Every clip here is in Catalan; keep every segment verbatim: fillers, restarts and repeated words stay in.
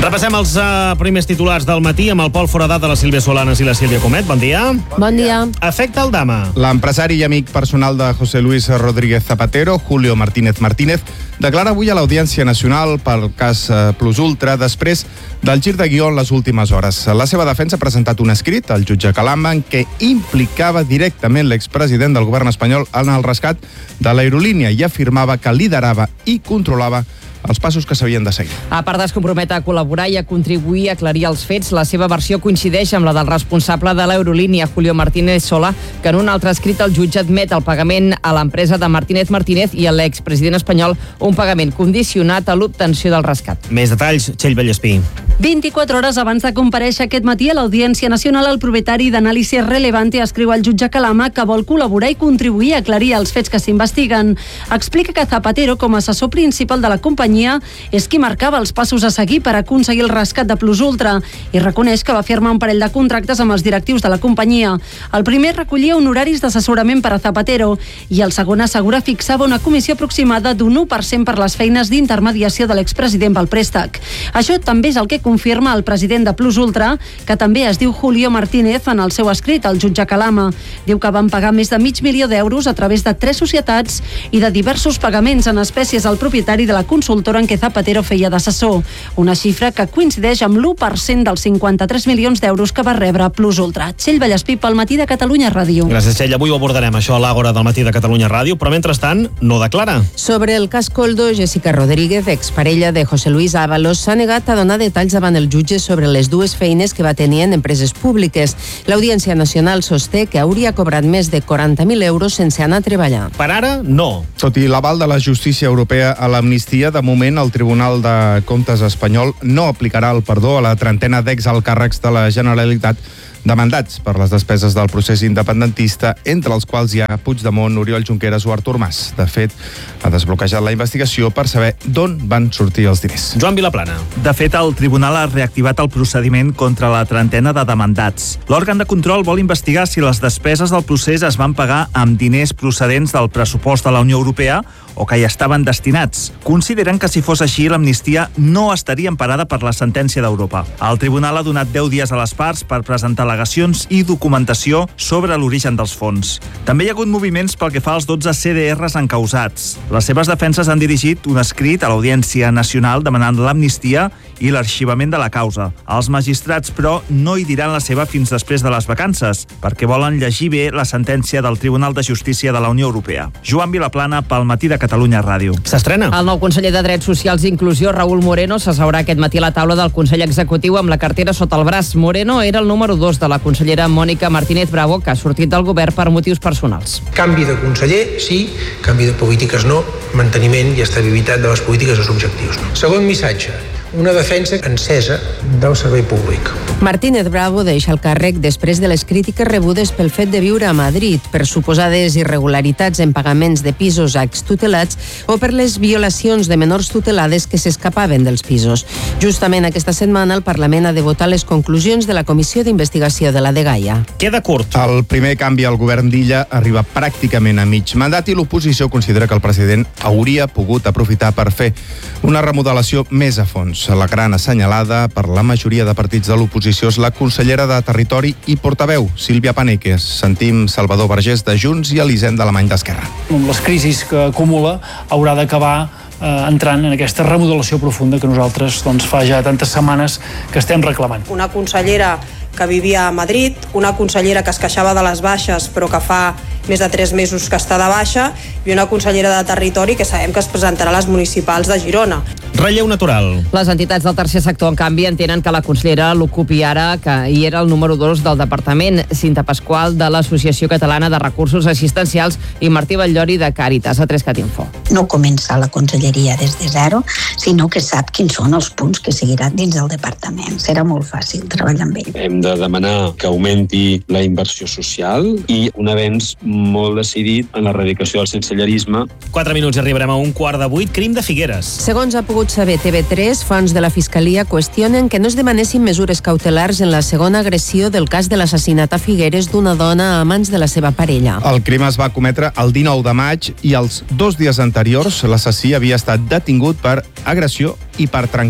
Repassem els uh, primers titulars del matí amb el Pol Foradat de la Sílvia Solanes i la Sílvia Comet. Bon dia. Bon dia. Afecta el Dama. L'empresari i amic personal de José Luis Rodríguez Zapatero, Julio Martínez Martínez, declara avui a l'Audiència Nacional pel cas Plus Ultra després del gir de guió en les últimes hores. La seva defensa ha presentat un escrit al jutge Calama en què implicava directament l'expresident del govern espanyol en el rescat de l'aerolínia i afirmava que liderava i controlava els passos que s'havien de seguir. A part es compromet a col·laborar i a contribuir a aclarir els fets, la seva versió coincideix amb la del responsable de l'aerolínia, Julio Martínez Sola, que en un altre escrit el jutge admet el pagament a l'empresa de Martínez Martínez i a l'expresident espanyol un pagament condicionat a l'obtenció del rescat. Més detalls, Txell Vallespí. vint-i-quatre hores abans de comparèixer aquest matí a l'Audiència Nacional, el propietari d'Anàlisi Relevante escriu al jutge Calama que vol col·laborar i contribuir a aclarir els fets que s'investiguen. Explica que Zapatero, com a assessor principal de la companyia, és qui marcava els passos a seguir per aconseguir el rescat de Plus Ultra i reconeix que va firmar un parell de contractes amb els directius de la companyia. El primer recollia honoraris d'assessorament per a Zapatero i el segon assegura fixava una comissió aproximada d'un u per cent per les feines d'intermediació de l'expresident pel préstec. Això també és el que confirma el president de Plus Ultra, que també es diu Julio Martínez en el seu escrit al jutge Calama. Diu que van pagar més de mig milió d'euros a través de tres societats i de diversos pagaments en espècies al propietari de la consultora en què Zapatero feia d'assessor. Una xifra que coincideix amb l'u per cent dels cinquanta-tres milions d'euros que va rebre Plus Ultra. Txell Vallespí pel Matí de Catalunya Ràdio. Gràcies, Txell. Avui ho abordarem, això, a l'Àgora del Matí de Catalunya Ràdio, però mentrestant no declara. Sobre el cas Koldo, Jessica Rodríguez, exparella de José Luis Ábalos, s'ha negat a donar detalls davant el jutge sobre les dues feines que va tenir en empreses públiques. L'Audiència Nacional sosté que hauria cobrat més de quaranta mil euros sense anar a treballar. Per ara, no. Tot i l'aval de la justícia europea a l'amnistia, de moment el Tribunal de Comptes espanyol no aplicarà el perdó a la trentena d'exalcàrrecs de la Generalitat demandats per les despeses del procés independentista, entre els quals hi ha Puigdemont, Oriol Junqueras o Artur Mas. De fet, ha desbloquejat la investigació per saber d'on van sortir els diners. Joan Vilaplana. De fet, el tribunal ha reactivat el procediment contra la trentena de demandats. L'òrgan de control vol investigar si les despeses del procés es van pagar amb diners procedents del pressupost de la Unió Europea o que hi estaven destinats. Consideren que si fos així, l'amnistia no estaria emparada per la sentència d'Europa. El tribunal ha donat deu dies a les parts per presentar al·legacions i documentació sobre l'origen dels fons. També hi ha hagut moviments pel que fa als dotze C D Rs encausats. Les seves defenses han dirigit un escrit a l'Audiència Nacional demanant l'amnistia i l'arxivament de la causa. Els magistrats, però, no hi diran la seva fins després de les vacances, perquè volen llegir bé la sentència del Tribunal de Justícia de la Unió Europea. Joan Vilaplana, pel Matí de Catalunya Ràdio. S'estrena. El nou conseller de Drets Socials i Inclusió, Raúl Moreno, s'asseurà aquest matí a la taula del Consell Executiu amb la cartera sota el braç. Moreno era el número dos de la consellera Mònica Martínez Bravo, que ha sortit del govern per motius personals. Canvi de conseller, sí. Canvi de polítiques, no. Manteniment i estabilitat de les polítiques dels objectius. Segon missatge, una defensa encesa del servei públic. Martínez Bravo deixa el càrrec després de les crítiques rebudes pel fet de viure a Madrid, per suposades irregularitats en pagaments de pisos a extutelats o per les violacions de menors tutelades que s'escapaven dels pisos. Justament aquesta setmana el Parlament ha de votar les conclusions de la Comissió d'Investigació de la Dgaia. Queda curt. El primer canvi al govern d'Illa arriba pràcticament a mig mandat i l'oposició considera que el president hauria pogut aprofitar per fer una remodelació més a fons. La gran assenyalada per la majoria de partits de l'oposició és la consellera de Territori i portaveu, Sílvia Paneques. Sentim Salvador Vergés de Junts i Elisenda Alemany d'Esquerra. Amb les crisis que acumula haurà d'acabar eh, entrant en aquesta remodelació profunda que nosaltres doncs, fa ja tantes setmanes que estem reclamant. Una consellera que vivia a Madrid, una consellera que es queixava de les baixes però que fa més de tres mesos que està de baixa i una consellera de Territori que sabem que es presentarà a les municipals de Girona. Relleu natural. Les entitats del tercer sector, en canvi, entenen que la consellera l'ocupi ara, que hi era el número dos del departament, Cinta Pasqual, de l'Associació Catalana de Recursos Assistencials, i Martí Batllori, de Càritas, a Trescat Info. No comença la conselleria des de zero, sinó que sap quins són els punts que seguiran dins del departament. Serà molt fàcil treballar amb ell. Hem de demanar que augmenti la inversió social i un avenç molt decidit en l'erradicació del sensellarisme. Quatre minuts i arribarem a un quart de vuit. Crim de Figueres. Segons ha pogut saber T V tres, fonts de la Fiscalia qüestionen que no es demanessin mesures cautelars en la segona agressió del cas de l'assassinat a Figueres d'una dona a mans de la seva parella. El crim es va cometre el dinou de maig i els dos dies anteriors l'assassí havia estat detingut per agressió i per trencar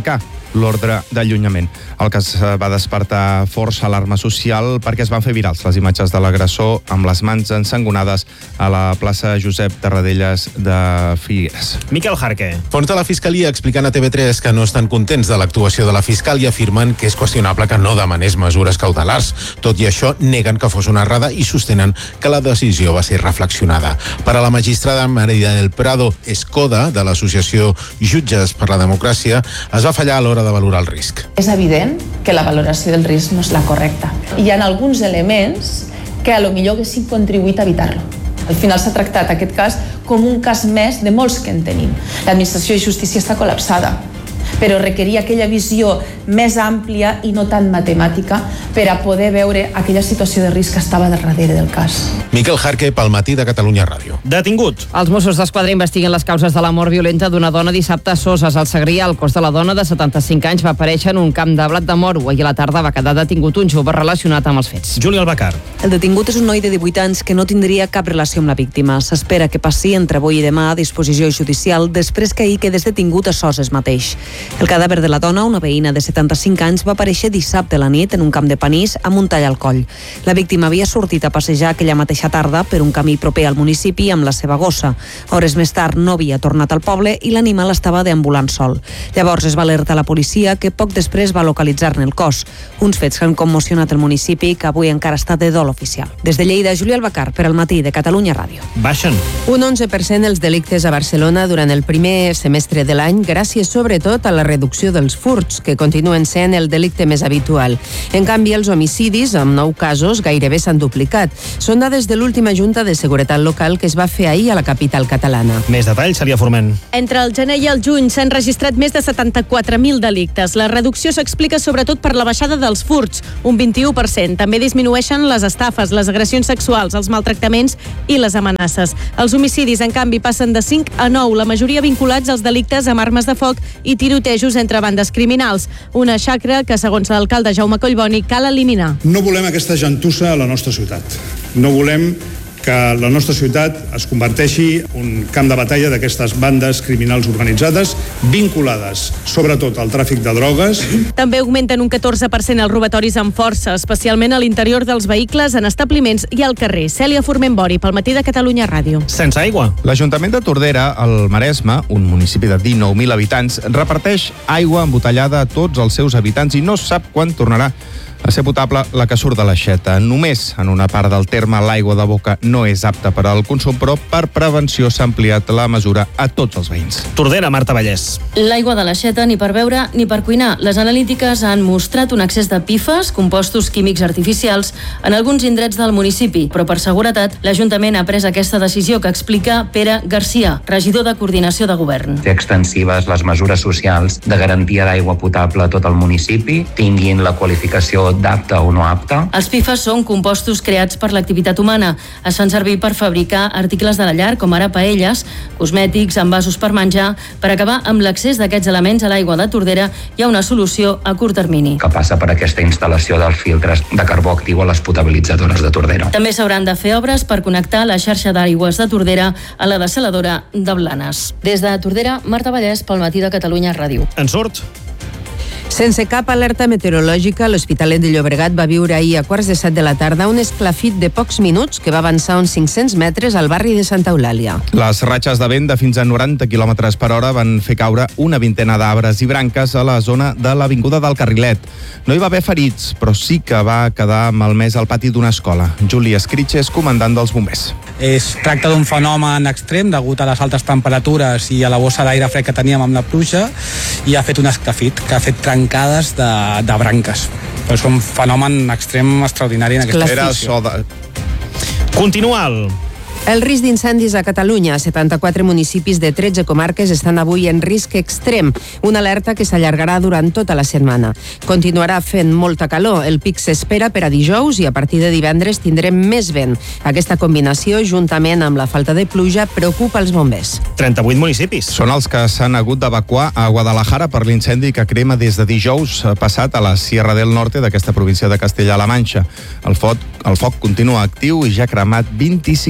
l'ordre d'allunyament. El cas va despertar força alarma social perquè es van fer virals les imatges de l'agressor amb les mans ensangonades a la plaça Josep Tarradellas de Figueres. Miquel Jarque. Fons de la Fiscalia expliquen a T V tres que no estan contents de l'actuació de la fiscal i afirmen que és qüestionable que no demanés mesures cautelars. Tot i això, neguen que fos una errada i sostenen que la decisió va ser reflexionada. Per a la magistrada María del Prado Escoda, de l'Associació Jutges per la Democràcia, es va fallar a l'hora de valorar el risc. És evident que la valoració del risc no és la correcta. Hi ha alguns elements que a lo millor haguessin contribuït a evitar-lo. Al final s'ha tractat aquest cas com un cas més de molts que en tenim. L'administració de justícia està col·lapsada, però requeria aquella visió més àmplia i no tan matemàtica per a poder veure aquella situació de risc que estava darrere del cas. Miquel Jarque, pel Matí de Catalunya Ràdio. Detingut. Els Mossos d'Esquadra investiguen les causes de la mort violenta d'una dona dissabte a Soses, al Segrià. El cos de la dona, de setanta-cinc anys, va aparèixer en un camp de blat de moro. Ahir a la tarda va quedar detingut un jove relacionat amb els fets. Júlia Albacar. El detingut és un noi de divuit anys que no tindria cap relació amb la víctima. S'espera que passi entre avui i demà a disposició judicial després que ahir quedés detingut a Soses mateix. El cadàver de la dona, una veïna de setanta-cinc anys, va aparèixer dissabte a la nit en un camp de panís amb un tall al coll. La víctima havia sortit a passejar aquella mateixa tarda per un camí proper al municipi amb la seva gossa. Hores més tard no havia tornat al poble i l'animal estava deambulant sol. Llavors es va alertar a la policia, que poc després va localitzar-ne el cos. Uns fets que han commocionat el municipi, que avui encara està de dol oficial. Des de Lleida, Júlia Albacar, per al Matí de Catalunya Ràdio. Baixen. Un onze per cent els delictes a Barcelona durant el primer semestre de l'any, gràcies sobretot a la reducció dels furts, que continuen sent el delicte més habitual. En canvi, els homicidis, amb nou casos, gairebé s'han duplicat. Són dades de l'última Junta de Seguretat Local que es va fer ahir a la capital catalana. Més detalls, Celia Forment. Entre el gener i el juny s'han registrat més de setanta-quatre mil delictes. La reducció s'explica sobretot per la baixada dels furts, un vint-i-u per cent. També disminueixen les estafes, les agressions sexuals, els maltractaments i les amenaces. Els homicidis, en canvi, passen de cinc a nou, la majoria vinculats als delictes amb armes de foc i tirotejos entre bandes criminals. Una xacra que, segons l'alcalde Jaume Collboni, cal eliminar. No volem aquesta gentussa a la nostra ciutat. No volem que la nostra ciutat es converteixi en un camp de batalla d'aquestes bandes criminals organitzades vinculades, sobretot, al tràfic de drogues. També augmenten un catorze per cent els robatoris amb força, especialment a l'interior dels vehicles, en establiments i al carrer. Cèlia Forment-Bori, pel Matí de Catalunya Ràdio. Sense aigua. L'Ajuntament de Tordera, al Maresme, un municipi de dinou mil habitants, reparteix aigua embotellada a tots els seus habitants i no sap quan tornarà a ser potable la que surt de l'aixeta. Només en una part del terme l'aigua de boca no és apta per al consum, però per prevenció s'ha ampliat la mesura a tots els veïns. Tordera, Marta Vallès. L'aigua de l'aixeta ni per beure ni per cuinar. Les analítiques han mostrat un excés de P F A S, compostos químics artificials, en alguns indrets del municipi, però per seguretat l'Ajuntament ha pres aquesta decisió, que explica Pere Garcia, regidor de Coordinació de Govern. Fer extensives les mesures socials de garantia d'aigua potable a tot el municipi, tinguin la qualificació d'apta o no apta. Els P F A S són compostos creats per l'activitat humana. Es fan servir per fabricar articles de la llar, com ara paelles, cosmètics, envasos per menjar. Per acabar amb l'accés d'aquests elements a l'aigua de Tordera, hi ha una solució a curt termini. Que passa per aquesta instal·lació dels filtres de carbó actiu a les potabilitzadores de Tordera. També s'hauran de fer obres per connectar la xarxa d'aigües de Tordera a la dessaladora de Blanes. Des de Tordera, Marta Vallès, pel Matí de Catalunya Ràdio. En surt? Sense cap alerta meteorològica, l'Hospitalet de Llobregat va viure ahir a quarts de set de la tarda un esclafit de pocs minuts que va avançar uns cinc-cents metres al barri de Santa Eulàlia. Les ratxes de vent de fins a noranta quilòmetres per hora van fer caure una vintena d'arbres i branques a la zona de l'Avinguda del Carrilet. No hi va haver ferits, però sí que va quedar malmès al pati d'una escola. Juli Escritx és comandant dels bombers. Es tracta d'un fenomen extrem degut a les altes temperatures i a la bossa d'aire fred que teníem amb la pluja, i ha fet un esclafit que ha fet trencades de, de branques. Però és un fenomen extrem extraordinari en aquesta situació. Continual. El risc d'incendis a Catalunya. setanta-quatre municipis de tretze comarques estan avui en risc extrem, una alerta que s'allargarà durant tota la setmana. Continuarà fent molta calor. El pic s'espera per a dijous i a partir de divendres tindrem més vent. Aquesta combinació, juntament amb la falta de pluja, preocupa els bombers. trenta-vuit municipis. Són els que s'han hagut d'evacuar a Guadalajara per l'incendi que crema des de dijous passat a la Sierra del Norte d'aquesta província de Castella-La Manxa. El foc, el foc continua actiu i ja ha cremat vint-i-cinc mil hectàrees.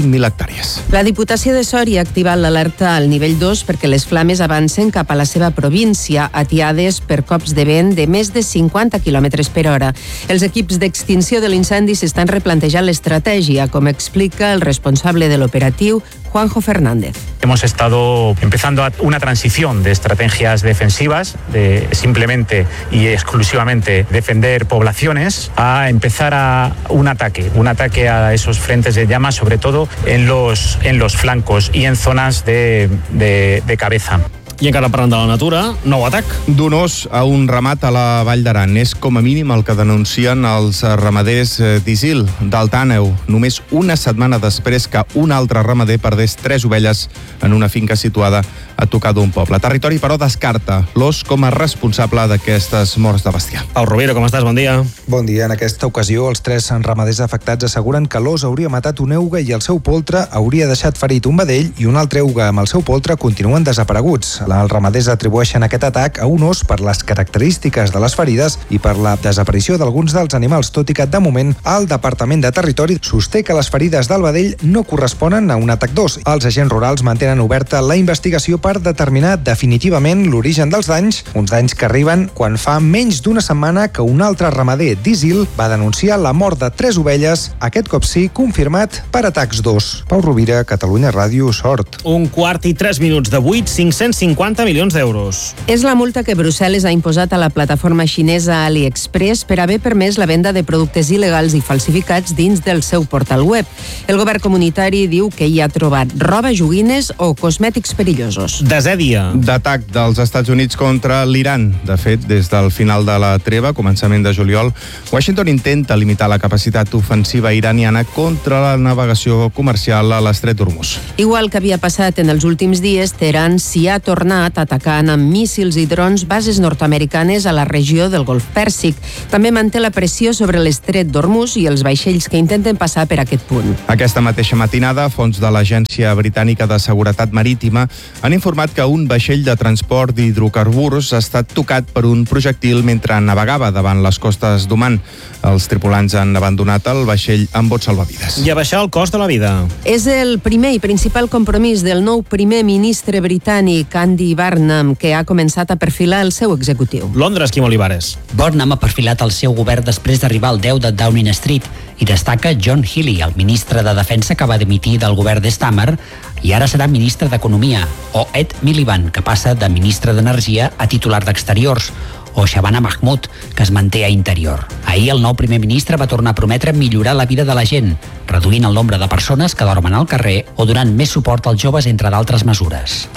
hectàrees. La Diputació de Sòria ha activat l'alerta al nivell dos perquè les flames avancen cap a la seva província, atiades per cops de vent de més de cinquanta quilòmetres per hora. Els equips d'extinció de l'incendi s'estan replantejant l'estratègia, com explica el responsable de l'operatiu, Juanjo Fernández. Hemos estado empezando una transición de estrategias defensivas, de simplemente y exclusivamente defender poblaciones, a empezar a un ataque, un ataque a esos frentes de llamas, sobre todo en los, en los flancos y en zonas de, de, de cabeza. I encara parlant de la natura, nou atac. D'un os a un ramat a la Vall d'Aran. És com a mínim el que denuncien els ramaders d'Isil, d'Alt Àneu, només una setmana després que un altre ramader perdés tres ovelles en una finca situada a tocar d'un poble. Territori, però, descarta l'os com a responsable d'aquestes morts de bestiar. Pau Rovira, com estàs? Bon dia. Bon dia. En aquesta ocasió, els tres ramaders afectats asseguren que l'os hauria matat un euga i el seu poltre hauria deixat ferit un vedell i un altre euga amb el seu poltre continuen desapareguts. Els ramaders atribueixen aquest atac a un os per les característiques de les ferides i per la desaparició d'alguns dels animals, tot i que, de moment, el Departament de Territori sosté que les ferides del vedell no corresponen a un atac d'os. Els agents rurals mantenen oberta la investigació per determinar definitivament l'origen dels danys, uns danys que arriben quan fa menys d'una setmana que un altre ramader d'Isil va denunciar la mort de tres ovelles, aquest cop sí confirmat per atacs d'os. Pau Rovira, Catalunya Ràdio, Sort. Un quart i tres minuts de vuit, cinc-cents cinquanta milions d'euros. És la multa que Brussel·les ha imposat a la plataforma xinesa AliExpress per haver permès la venda de productes il·legals i falsificats dins del seu portal web. El govern comunitari diu que hi ha trobat roba, joguines o cosmètics perillosos. Desè dia d'atac dels Estats Units contra l'Iran. De fet, des del final de la treva, començament de juliol, Washington intenta limitar la capacitat ofensiva iraniana contra la navegació comercial a l'estret d'Hormuz. Igual que havia passat en els últims dies, Teheran s'hi ha tornat atacant amb míssils i drons bases nord-americanes a la regió del Golf Pèrsic. També manté la pressió sobre l'estret d'Hormuz i els vaixells que intenten passar per aquest punt. Aquesta mateixa matinada, fons de l'Agència Britànica de Seguretat Marítima han informat que un vaixell de transport d'hidrocarburs ha estat tocat per un projectil mentre navegava davant les costes d'Oman. Els tripulants han abandonat el vaixell amb bots salvavides. I abaixar el cost de la vida. És el primer i principal compromís del nou primer ministre britànic, Andy Burnham, que ha començat a perfilar el seu executiu. Londres, Quim Olivares. Burnham ha perfilat el seu govern després d'arribar al deu de Downing Street i destaca John Healey, el ministre de Defensa que va dimitir del govern de Starmer i ara serà ministre d'Economia, o Ed Miliband, que passa de ministre d'Energia a titular d'Exteriors, o Shabana Mahmood, que es manté a Interior. Ahir el nou primer ministre va tornar a prometre millorar la vida de la gent, reduint el nombre de persones que dormen al carrer o donant més suport als joves, entre d'altres mesures.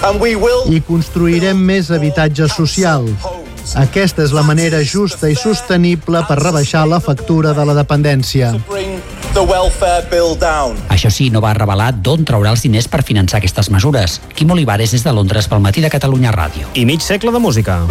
I construirem més habitatge social. Aquesta és la manera justa i sostenible per rebaixar la factura de la dependència. Això sí, no va revelar d'on traurà els diners per finançar aquestes mesures. Quim Olivares des de Londres pel Matí de Catalunya Ràdio. I mig segle de música.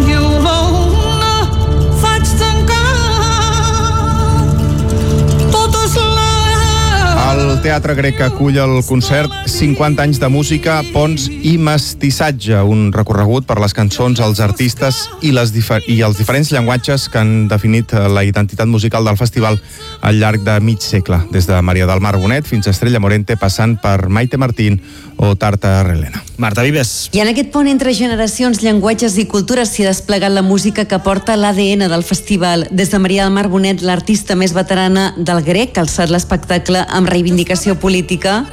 El Teatre Grec acull el concert cinquanta anys de música, ponts i mestissatge, un recorregut per les cançons, els artistes i, les difer- i els diferents llenguatges que han definit la identitat musical del festival al llarg de mig segle, des de Maria del Mar Bonet fins a Estrella Morente, passant per Maite Martín o Tarta Relena. Marta Vives. I en aquest pont entre generacions, llenguatges i cultures s'hi ha desplegat la música que porta l'A D N del festival. Des de Maria del Mar Bonet, l'artista més veterana del Grec, ha alçat l'espectacle amb reivindicació política